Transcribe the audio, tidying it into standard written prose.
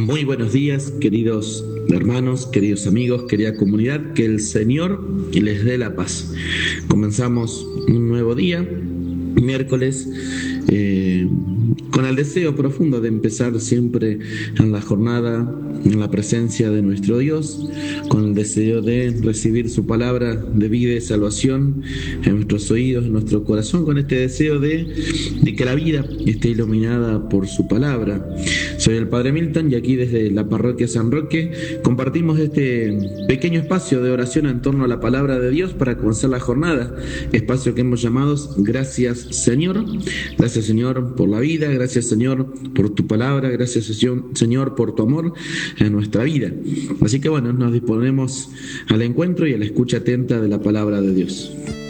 Muy buenos días, queridos hermanos, queridos amigos, querida comunidad, que el Señor les dé la paz. Comenzamos un nuevo día, miércoles, con el deseo profundo de empezar siempre en la jornada en la presencia de nuestro Dios, con el deseo de recibir su palabra de vida y salvación en nuestros oídos, en nuestro corazón, con este deseo de que la vida esté iluminada por su palabra. Soy el Padre Milton y aquí desde la parroquia San Roque compartimos este pequeño espacio de oración en torno a la palabra de Dios para comenzar la jornada, espacio que hemos llamado Gracias Señor. Gracias Señor por la vida, gracias Señor por tu palabra, gracias Señor por tu amor en nuestra vida. Así que bueno, nos disponemos al encuentro y a la escucha atenta de la palabra de Dios.